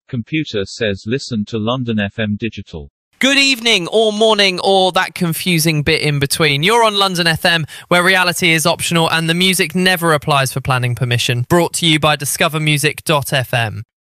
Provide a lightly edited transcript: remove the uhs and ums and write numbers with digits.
Computer says listen to London FM Digital. Good evening, or morning, or that confusing bit in between. You're on London FM, where reality is optional and the music never applies for planning permission. Brought to you by discovermusic.fm.